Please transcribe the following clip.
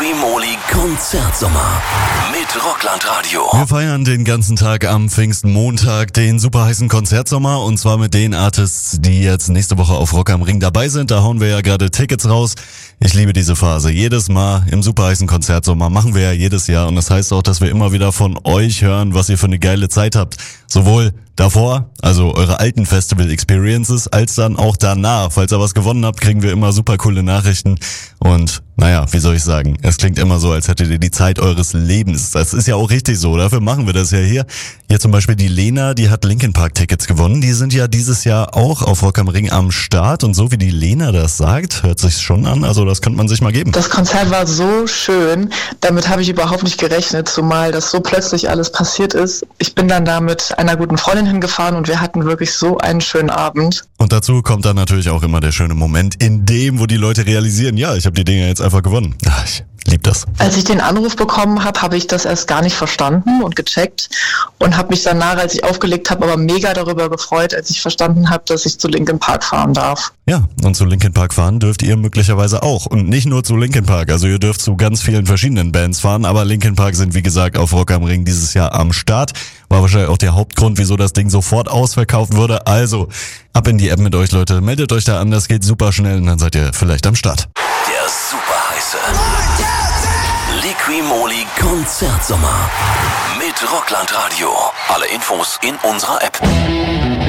Liqui-Moly Konzertsommer mit Rockland-Radio. Wir feiern den ganzen Tag am Pfingstmontag den super heißen Konzertsommer und zwar mit den Artists, die jetzt nächste Woche auf Rock am Ring dabei sind. Da hauen wir ja gerade Tickets raus. Ich liebe diese Phase. Jedes Mal im super heißen Konzertsommer machen wir ja jedes Jahr und das heißt auch, dass wir immer wieder von euch hören, was ihr für eine geile Zeit habt. Sowohl davor, also eure alten Festival-Experiences, als dann auch danach. Falls ihr was gewonnen habt, kriegen wir immer super coole Nachrichten. Und naja, wie soll ich sagen, es klingt immer so, als hättet ihr die Zeit eures Lebens. Das ist ja auch richtig so, dafür machen wir das ja hier. Hier zum Beispiel die Lena, die hat Linkin Park Tickets gewonnen. Die sind ja dieses Jahr auch auf Rock am Ring am Start. Und so wie die Lena das sagt, hört sich's schon an. Also das könnte man sich mal geben. Das Konzert war so schön, damit habe ich überhaupt nicht gerechnet, zumal das so plötzlich alles passiert ist. Ich bin dann da mit einer guten Freundin hingefahren und wir hatten wirklich so einen schönen Abend. Und dazu kommt dann natürlich auch immer der schöne Moment, in dem, wo die Leute realisieren, ja, ich habe die Dinger jetzt einfach gewonnen. Ach, ich lieb das. Als ich den Anruf bekommen habe, habe ich das erst gar nicht verstanden und gecheckt und habe mich danach, als ich aufgelegt habe, aber mega darüber gefreut, als ich verstanden habe, dass ich zu Linkin Park fahren darf. Ja, und zu Linkin Park fahren dürft ihr möglicherweise auch. Und nicht nur zu Linkin Park, also ihr dürft zu ganz vielen verschiedenen Bands fahren, aber Linkin Park sind wie gesagt auf Rock am Ring dieses Jahr am Start. War wahrscheinlich auch der Hauptgrund, wieso das Ding sofort ausverkauft wurde. Also, ab in die App mit euch, Leute. Meldet euch da an, das geht super schnell und dann seid ihr vielleicht am Start. Der super heiße Liqui-Moly Konzertsommer mit Rockland-Radio. Alle Infos in unserer App.